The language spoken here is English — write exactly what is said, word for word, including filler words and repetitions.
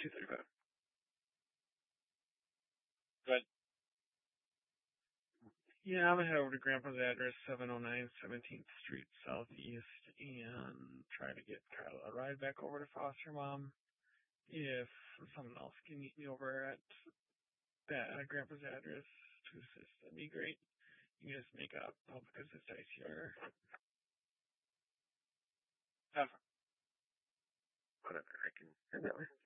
two thirty-five. Good. Yeah, I'm gonna head over to Grandpa's address, seven oh nine seventeenth Street Southeast, and try to get Carla a ride back over to foster mom. If someone else can meet me over at that at Grandpa's address to assist, that'd be great. You can just make a public assist I C R. Have Whatever, I can head that way.